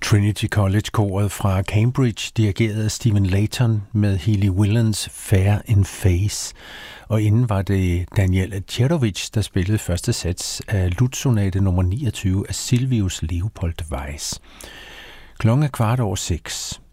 Trinity College-koret fra Cambridge, dirigeret af Stephen Layton med Healy Willans Fair in Face. Og inden var det Daniel Tjedovic, der spillede første sats af Lutsonate nummer 29 af Silvius Leopold Weiss. Klokken er 6:15.